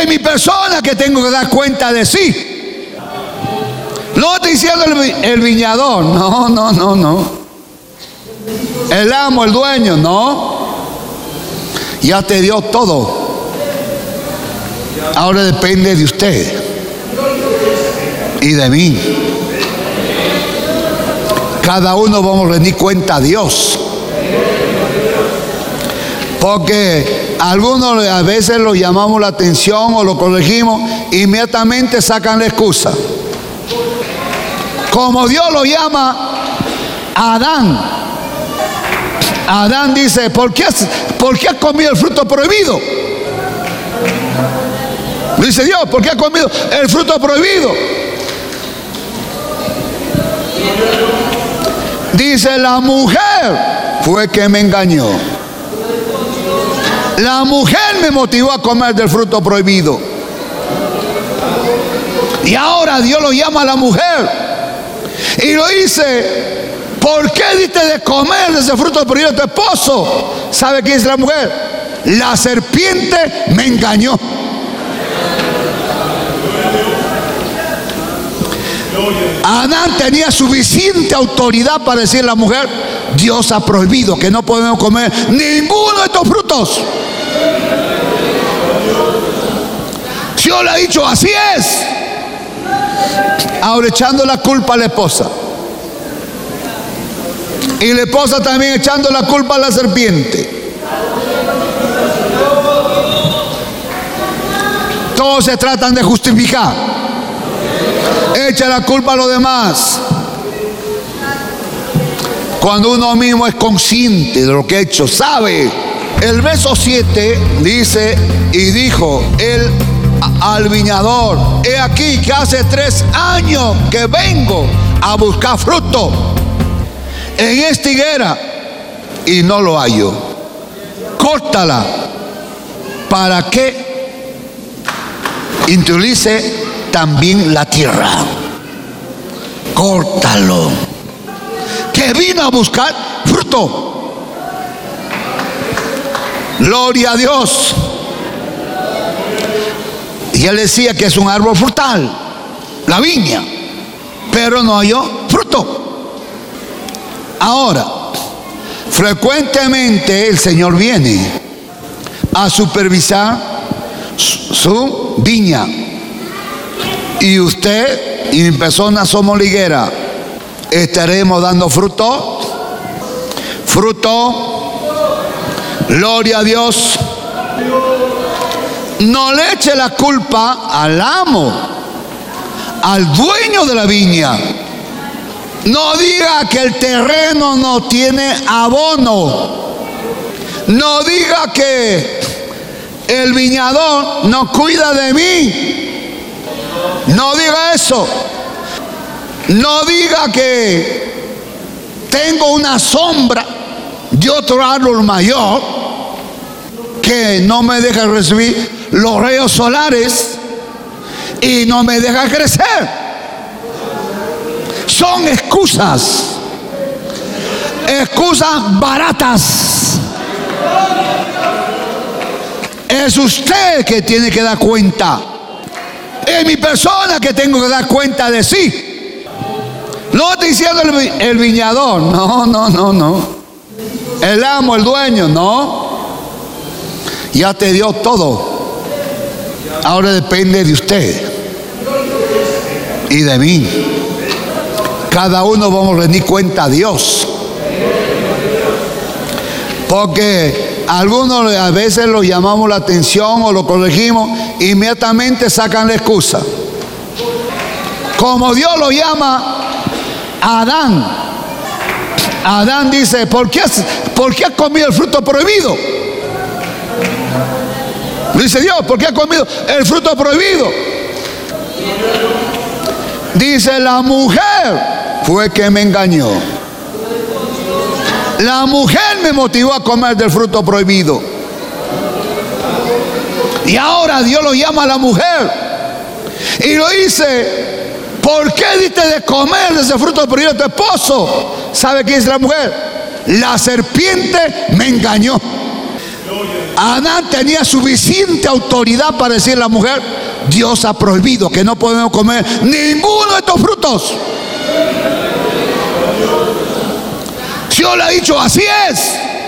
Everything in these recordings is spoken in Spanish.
Es mi persona que tengo que dar cuenta de sí. No estoy diciendo el viñador, no. El amo, el dueño, no. Ya te dio todo. Ahora depende de usted y de mí. Cada uno vamos a rendir cuenta a Dios. Porque algunos a veces lo llamamos la atención o lo corregimos, inmediatamente sacan la excusa. Como Dios lo llama a Adán. Adán dice, ¿por qué has comido el fruto prohibido? Dice Dios, ¿por qué has comido el fruto prohibido? Dice, la mujer fue que me engañó. La mujer me motivó a comer del fruto prohibido. Y ahora Dios lo llama a la mujer y lo dice, ¿por qué diste de comer de ese fruto prohibido a tu esposo? ¿Sabe qué dice la mujer? La serpiente me engañó. Adán tenía suficiente autoridad para decir a la mujer, Dios ha prohibido que no podemos comer ninguno de estos frutos. Dios le ha dicho, así es. Ahora echando la culpa a la esposa. Y la esposa también echando la culpa a la serpiente. Todos se tratan de justificar. Echa la culpa a los demás. Cuando uno mismo es consciente de lo que ha hecho, sabe. El verso 7 dice, y dijo él al viñador, he aquí que hace 3 años que vengo a buscar fruto en esta higuera y no lo hallo. Córtala para que introduce también la tierra. Córtalo. Que vino a buscar fruto. Gloria a Dios. Y él decía que es un árbol frutal, la viña, pero no halló fruto. Ahora, frecuentemente el Señor viene a supervisar su viña. Y usted y mi persona somos la higuera. Estaremos dando fruto. Gloria a Dios. No le eche la culpa al amo, al dueño de la viña. No diga que el terreno no tiene abono. No diga que el viñador no cuida de mí. No diga eso. No diga que tengo una sombra de otro árbol mayor que no me deja recibir los rayos solares y no me deja crecer. Son excusas baratas. Es usted que tiene que dar cuenta. Es mi persona que tengo que dar cuenta de sí. No estoy diciendo el viñador, no. El amo, el dueño, no. Ya te dio todo. Ahora depende de usted y de mí. Cada uno vamos a rendir cuenta a Dios. Porque algunos a veces lo llamamos la atención o lo corregimos, inmediatamente sacan la excusa. Como Dios lo llama a Adán. Adán dice, ¿por qué has comido el fruto prohibido? Dice Dios, ¿por qué has comido el fruto prohibido? Dice, la mujer fue que me engañó. La mujer me motivó a comer del fruto prohibido. Y ahora Dios lo llama a la mujer y lo dice, ¿por qué diste de comer de ese fruto prohibido a tu esposo? ¿Sabe qué dice la mujer? La serpiente me engañó. Adán tenía suficiente autoridad para decirle a la mujer: Dios ha prohibido que no podemos comer ninguno de estos frutos. Dios le ha dicho: así es.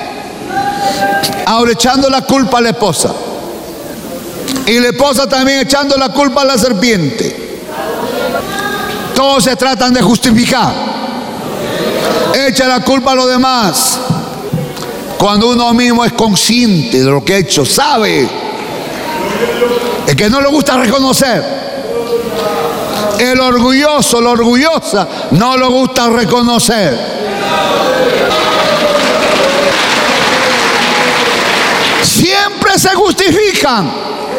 Ahora echando la culpa a la esposa, y la esposa también echando la culpa a la serpiente. Todos se tratan de justificar, echa la culpa a los demás, cuando uno mismo es consciente de lo que ha hecho, sabe. Es que no le gusta reconocer. El orgulloso, la orgullosa, no le gusta reconocer. Siempre se justifican.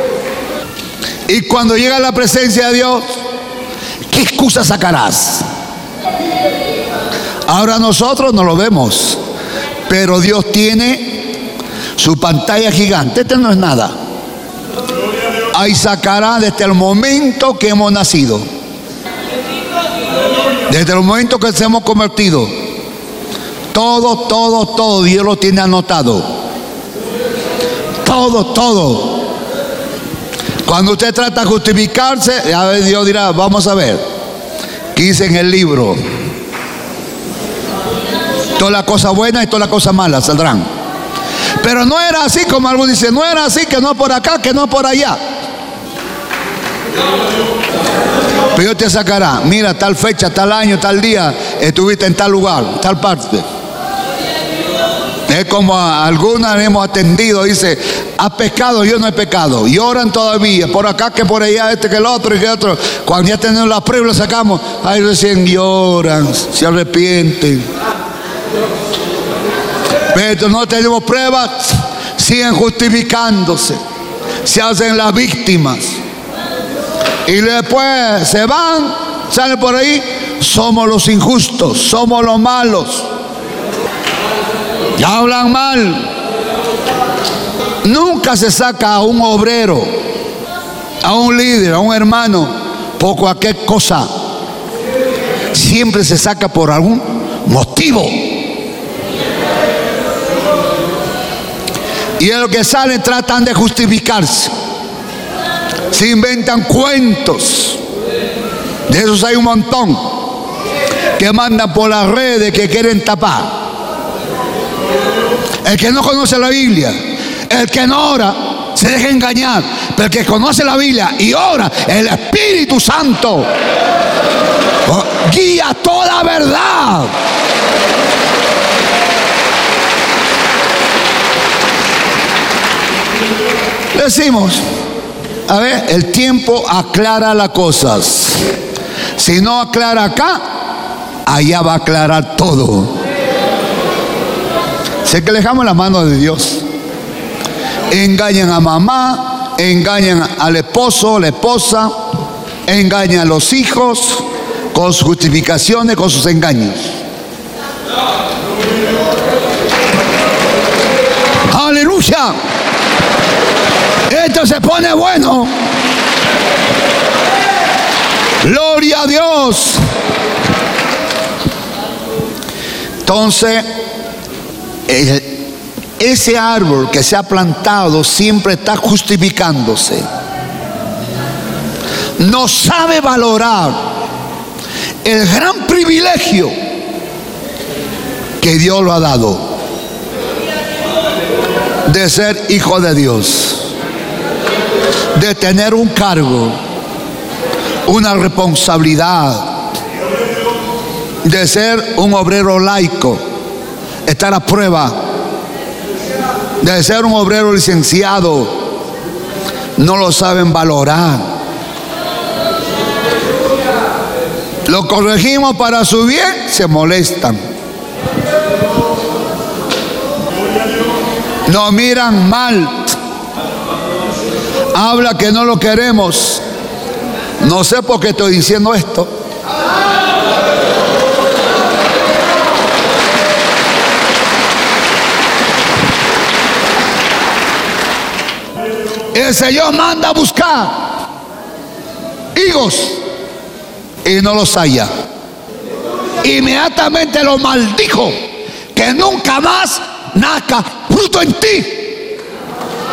Y cuando llega a la presencia de Dios, ¿qué excusa sacarás? Ahora nosotros no lo vemos, pero Dios tiene su pantalla gigante. Este no es nada. Ahí sacará desde el momento que hemos nacido, desde el momento que nos hemos convertido. Todo Dios lo tiene anotado. Todo. Cuando usted trata de justificarse, a ver, Dios dirá: vamos a ver qué dice en el libro. Todas las cosas buenas y todas las cosas malas saldrán. Pero no era así, como algunos dicen: no era así, que no por acá, que no por allá. Pero Dios te sacará: mira, tal fecha, tal año, tal día estuviste en tal lugar, tal parte. Es como a algunas hemos atendido, dice: ¿has pecado? Yo no he pecado. Y oran todavía, por acá que por allá, este que el otro y que otro. Cuando ya tenemos la prueba, lo sacamos, ahí recién lloran, se arrepienten. Pero no tenemos pruebas, siguen justificándose, se hacen las víctimas. Y después se van, salen por ahí: somos los injustos, somos los malos. Ya hablan mal. Nunca se saca a un obrero, a un líder, a un hermano por cualquier cosa. Siempre se saca por algún motivo. Y en lo que salen tratan de justificarse. Se inventan cuentos. De esos hay un montón que mandan por las redes, que quieren tapar. El que no conoce la Biblia, el que no ora, se deja engañar. Pero el que conoce la Biblia y ora, el Espíritu Santo guía toda verdad. Decimos: a ver, el tiempo aclara las cosas. Si no aclara acá, allá va a aclarar todo. Sé que dejamos la mano de Dios. Engañan a mamá, engañan al esposo, la esposa, engañan a los hijos con sus justificaciones, con sus engaños. ¡Aleluya! Esto se pone bueno. Gloria a Dios. Entonces, ese árbol que se ha plantado siempre está justificándose. No sabe valorar el gran privilegio que Dios lo ha dado de ser hijo de Dios, de tener un cargo, una responsabilidad, de ser un obrero laico, estar a prueba, de ser un obrero licenciado. No lo saben valorar. Lo corregimos para su bien, se molestan. Nos miran mal. Habla que no lo queremos. No sé por qué estoy diciendo esto. El Señor manda a buscar higos y no los halla. Inmediatamente lo maldijo: que nunca más nazca fruto en ti.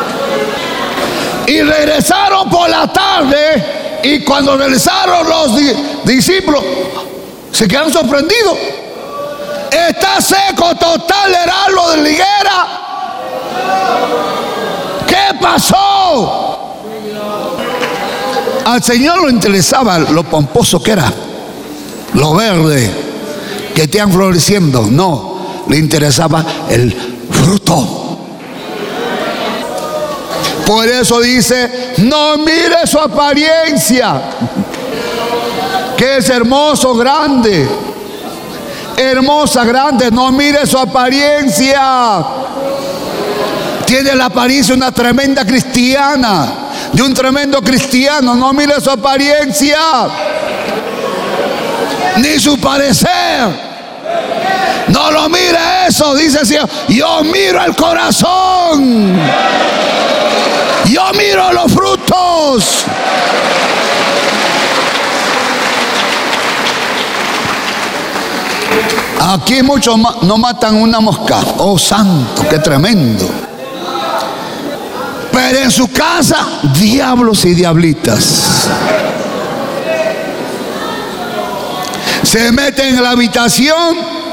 Y regresaron por la tarde, y cuando regresaron los discípulos, se quedaron sorprendidos. Está seco total el árbol de la higuera. ¿Qué pasó? Al Señor le interesaba lo pomposo que era, lo verde que están floreciendo. No, le interesaba el fruto. Por eso dice, no mire su apariencia, que es hermoso, grande, hermosa, grande. No mire su apariencia. Tiene la apariencia de una tremenda cristiana, de un tremendo cristiano. No mire su apariencia, ni su parecer. No lo mire eso, dice el Señor. Yo miro el corazón. Yo miro los frutos. Aquí muchos no matan una mosca. Oh, santo, qué tremendo. Pero en su casa, diablos y diablitas. Se meten en la habitación